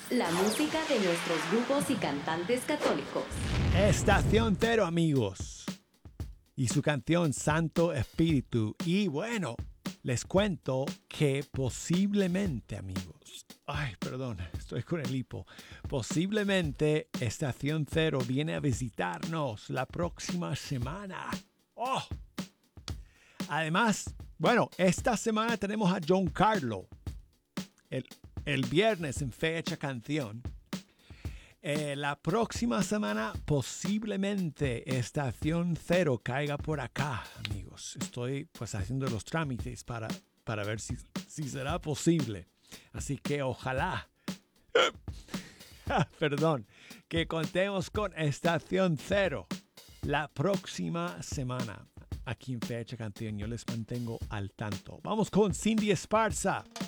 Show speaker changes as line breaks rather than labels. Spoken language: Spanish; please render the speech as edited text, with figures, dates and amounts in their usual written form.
La música de nuestros grupos y cantantes católicos.
Estación Cero, amigos. Y su canción Santo Espíritu. Y bueno, les cuento que posiblemente, amigos. Ay, perdón, estoy con el hipo. Posiblemente Estación Cero viene a visitarnos la próxima semana. ¡Oh! Además, bueno, esta semana tenemos a John Carlo. El viernes en Fecha Canción. La próxima semana posiblemente Estación Cero caiga por acá, amigos. Estoy pues haciendo los trámites para ver si será posible. Así que ojalá, perdón, que contemos con Estación Cero la próxima semana. Aquí en Fecha Canción yo les mantengo al tanto. Vamos con Cindy Esparza.